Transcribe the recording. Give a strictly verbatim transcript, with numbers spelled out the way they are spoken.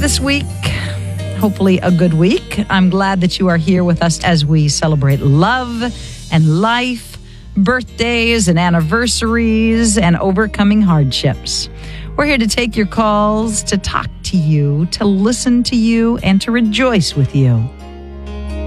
this week. Hopefully a good week. I'm glad that you are here with us as we celebrate love and life, birthdays and anniversaries, and overcoming hardships. We're here to take your calls, to talk to you, to listen to you, and to rejoice with you.